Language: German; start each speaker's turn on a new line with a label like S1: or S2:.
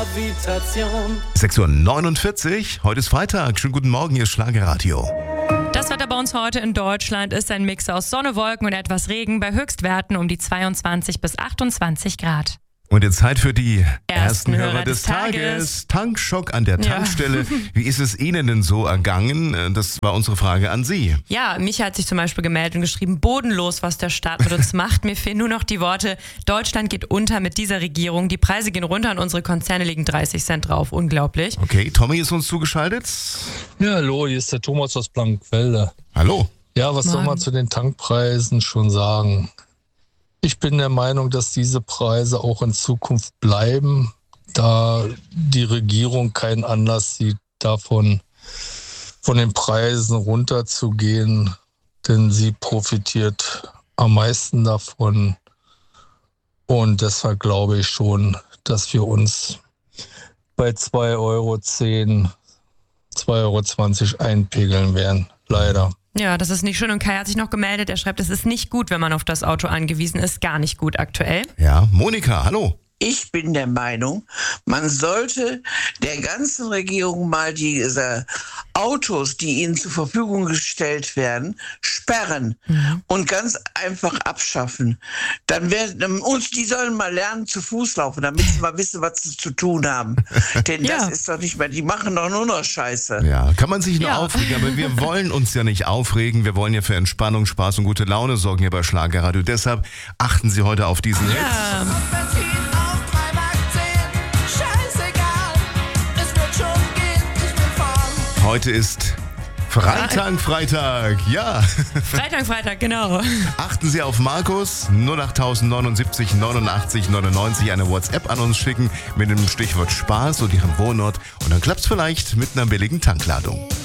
S1: 6:49 Uhr, heute ist Freitag. Schönen guten Morgen, hier ist Schlagerradio.
S2: Das Wetter bei uns heute in Deutschland ist ein Mix aus Sonne, Wolken und etwas Regen bei Höchstwerten um die 22 bis 28 Grad.
S1: Und jetzt Zeit für die ersten Hörer des Tages. Tankschock an der Tankstelle. Ja. Wie ist es Ihnen denn so ergangen? Das war unsere Frage an Sie.
S2: Ja, Micha hat sich zum Beispiel gemeldet und geschrieben, bodenlos, was der Staat mit uns macht. Mir fehlen nur noch die Worte, Deutschland geht unter mit dieser Regierung. Die Preise gehen runter und unsere Konzerne legen 30 Cent drauf. Unglaublich.
S1: Okay, Tommy ist uns zugeschaltet.
S3: Ja, hallo, hier ist der Thomas aus Blankenfelde.
S1: Hallo.
S3: Ja, was soll man zu den Tankpreisen schon sagen? Ich bin der Meinung, dass diese Preise auch in Zukunft bleiben, da die Regierung keinen Anlass sieht, davon von den Preisen runterzugehen, denn sie profitiert am meisten davon. Und deshalb glaube ich schon, dass wir uns bei 2,10 €, 2,20 € einpegeln werden. Leider.
S2: Ja, das ist nicht schön. Und Kai hat sich noch gemeldet. Er schreibt, es ist nicht gut, wenn man auf das Auto angewiesen ist. Gar nicht gut aktuell.
S1: Ja, Monika, hallo.
S4: Ich bin der Meinung, man sollte der ganzen Regierung mal diese Autos, die ihnen zur Verfügung gestellt werden, sperren und ganz einfach abschaffen. Dann werden die sollen mal lernen zu Fuß laufen, damit sie mal wissen, was sie zu tun haben. Denn das ist doch nicht mehr, die machen doch nur noch Scheiße.
S1: Ja, kann man sich nur aufregen, aber wir wollen uns ja nicht aufregen. Wir wollen ja für Entspannung, Spaß und gute Laune sorgen hier bei Schlagerradio. Deshalb achten Sie heute auf diesen Hit. Heute ist Freitag, ja.
S2: Freitag, genau.
S1: Achten Sie auf Markus, 08079 89 99, eine WhatsApp an uns schicken mit dem Stichwort Spaß und Ihrem Wohnort und dann klappt's vielleicht mit einer billigen Tankladung.